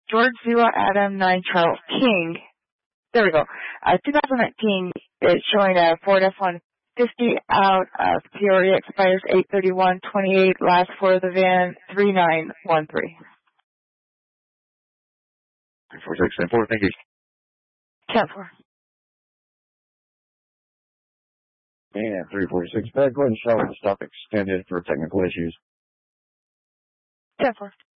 George Zero Adam 9 Charles King. There we go. 2019 is showing a Ford F-150 out of Peoria, expires 8/31/28, last for the VIN 3913. 346-10-4, thank you. 10-4. And 346, go ahead and show the stop extended for technical issues. 10-4.